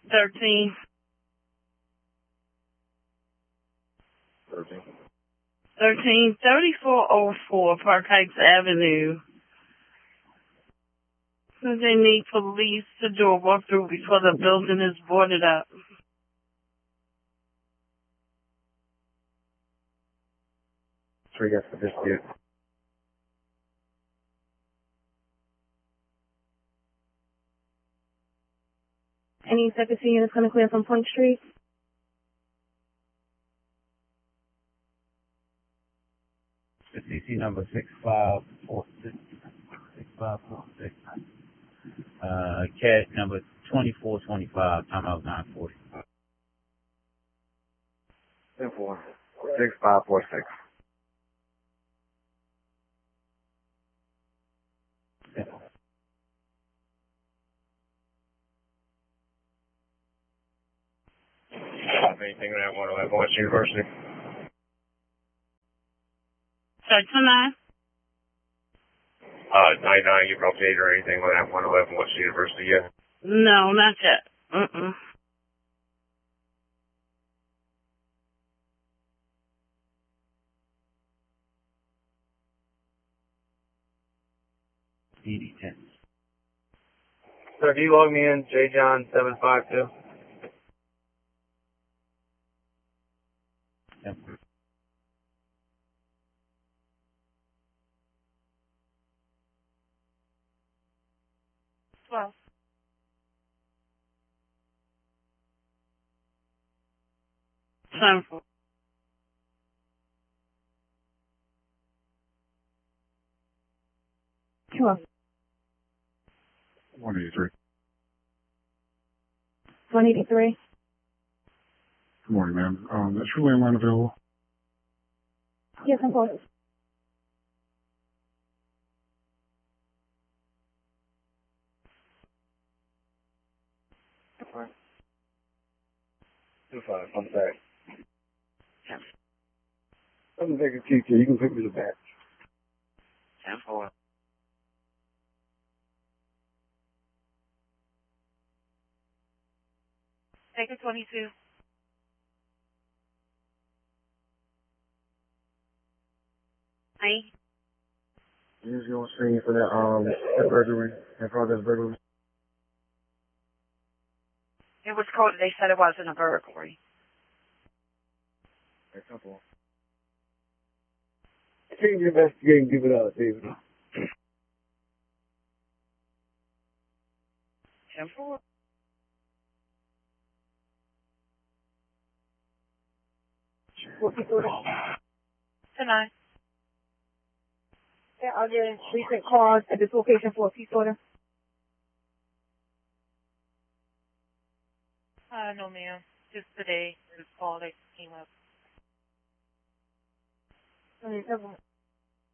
13. 13. 3404 Park Heights Avenue. So they need police to do a walkthrough before the building is boarded up. Three yes for dispute. Any second units going to clear from Point Street? CC number 6546. 6546. CAT number 2425. Timeout 940. 10-4. 6546. Anything around 111 West University? Sorry, 29? 99, you broke date or anything with that 111 West University yet? No, not yet. Mm-mm. DD10. Sir, can you log me in? JJohn752. Yep. Well. Time for. Sure. 183. 183. Good morning, ma'am. Is relay line available? Yes, of course. Fine. 25, I'm back. I'm taking TK. You can pick me the back. 10-4. Take a 22. Hi. You're going to see for that burglary, that progress burglary. It was called. They said it wasn't a burglary. A couple. Change your investigate and give it out, David. 10-4. Tonight. There are there recent calls at this location for a peace order? No, ma'am. Just today, this call that came up.